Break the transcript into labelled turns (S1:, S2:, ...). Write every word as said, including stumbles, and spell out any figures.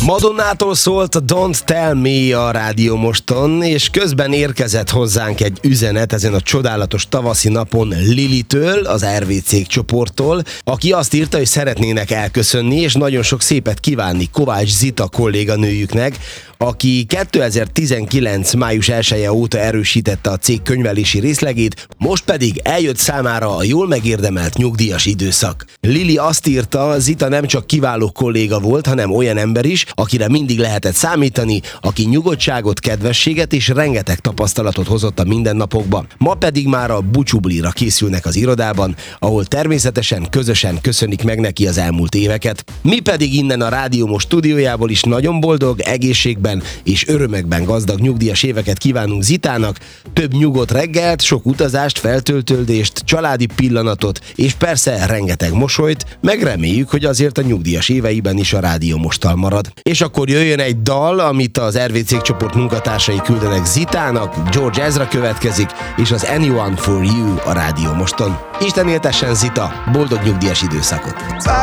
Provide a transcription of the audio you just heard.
S1: Madonnától szólt a Don't Tell Me a Rádió Moston, és közben érkezett hozzánk egy üzenet ezen a csodálatos tavaszi napon Lilitől, az er vé cég csoporttól, aki azt írta, hogy szeretnének elköszönni, és nagyon sok szépet kívánni Kovács Zita kolléganőjüknek, aki kétezer-tizenkilenc. május elseje óta erősítette a cég könyvelési részlegét, most pedig eljött számára a jól megérdemelt nyugdíjas időszak. Lili azt írta, Zita nem csak kiváló kolléga volt, hanem olyan ember is, akire mindig lehetett számítani, aki nyugodtságot, kedvességet és rengeteg tapasztalatot hozott a mindennapokba. Ma pedig már a búcsúblira készülnek az irodában, ahol természetesen közösen köszönik meg neki az elmúlt éveket. Mi pedig innen a Rádió Most stúdiójából is nagyon boldog, egészségben és örömekben gazdag nyugdíjas éveket kívánunk Zitának, több nyugodt reggelt, sok utazást, feltöltődést, családi pillanatot, és persze rengeteg mosolyt, meg reméljük, hogy azért a nyugdíjas éveiben is a Rádió Mosttal marad. És akkor jöjjön egy dal, amit az er vé cég csoport munkatársai küldenek Zitának, George Ezra következik, és az Anyone for You a Rádió Moston. Isten éltessen Zita, boldog nyugdíjas időszakot!